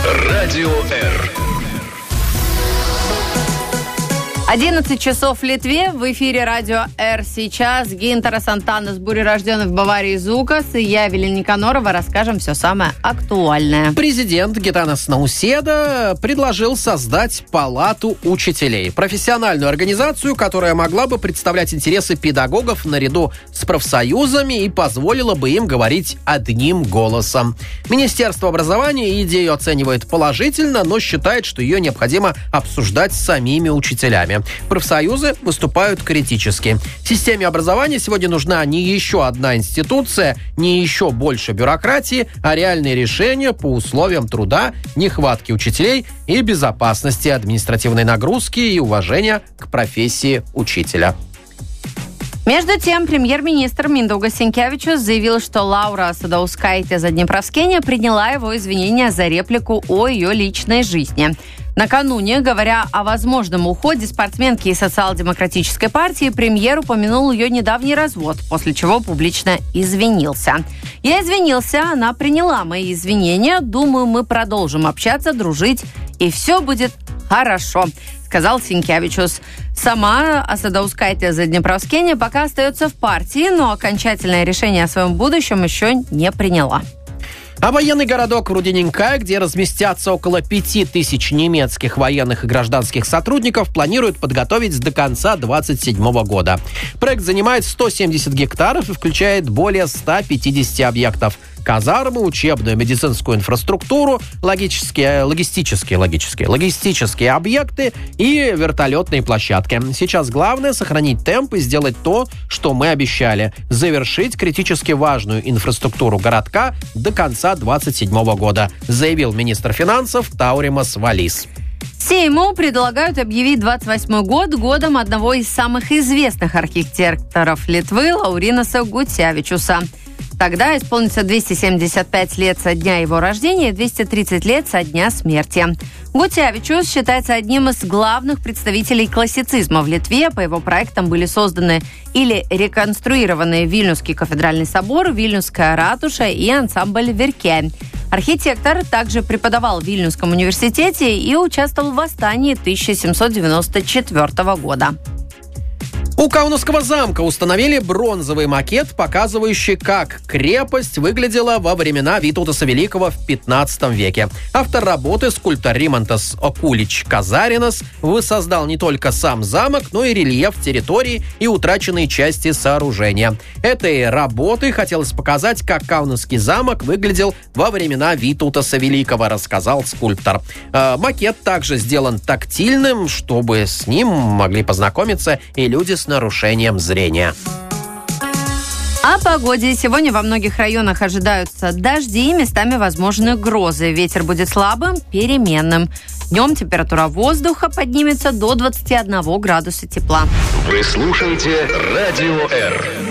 Радио Р. 11 часов в Литве. В эфире Радио Р. Сейчас Гинтарас Антанас, бурерожденный в Баварии Зукас, и я, Евелина Никанорова, расскажем все самое актуальное. Президент Гитанас Науседа предложил создать палату учителей. Профессиональную организацию, которая могла бы представлять интересы педагогов наряду с профсоюзами и позволила бы им говорить одним голосом. Министерство образования идею оценивает положительно, но считает, что ее необходимо обсуждать с самими учителями. Профсоюзы выступают критически. Системе образования сегодня нужна не еще одна институция, не еще больше бюрократии, а реальные решения по условиям труда, нехватки учителей и безопасности, административной нагрузки и уважения к профессии учителя. Между тем, премьер-министр Миндаугас Синкевичус заявил, что Лаура Садаускайте Заднепровскене приняла его извинения за реплику о ее личной жизни. Накануне, говоря о возможном уходе спортсменки из социал-демократической партии, премьер упомянул ее недавний развод, после чего публично извинился. «Я извинился, она приняла мои извинения. Думаю, мы продолжим общаться, дружить, и все будет хорошо», сказал Синкевичус. Сама Садаускайте Заднепровскене пока остается в партии, но окончательное решение о своем будущем еще не приняла. А военный городок Рудененькая, где разместятся около 5000 немецких военных и гражданских сотрудников, планируют подготовить до конца 2027 года. Проект занимает 170 гектаров и включает более 150 объектов. Казармы, учебную, медицинскую инфраструктуру, логистические объекты и вертолетные площадки. Сейчас главное сохранить темп и сделать то, что мы обещали. Завершить критически важную инфраструктуру городка до конца 2027 года, заявил министр финансов Тауримас Валис. Сейму предлагают объявить 28 год годом одного из самых известных архитекторов Литвы Лауринаса Гутсевичуса. Тогда исполнится 275 лет со дня его рождения и 230 лет со дня смерти. Гутсевичус считается одним из главных представителей классицизма в Литве. По его проектам были созданы или реконструированы Вильнюсский кафедральный собор, Вильнюсская ратуша и ансамбль Верке. Архитектор также преподавал в Вильнюсском университете и участвовал в восстании 1794 года. У Каунасского замка установили бронзовый макет, показывающий, как крепость выглядела во времена Витаутаса Великого в 15 веке. Автор работы, скульптор Римантас Окулич Казаринас, воссоздал не только сам замок, но и рельеф территории и утраченные части сооружения. Этой работой хотелось показать, как Каунасский замок выглядел во времена Витаутаса Великого, рассказал скульптор. Макет также сделан тактильным, чтобы с ним могли познакомиться и люди с нарушением зрения. О погоде. Сегодня во многих районах ожидаются дожди, местами возможны грозы. Ветер будет слабым, переменным. Днем температура воздуха поднимется до 21 градуса тепла. Вы слушаете Радио Р.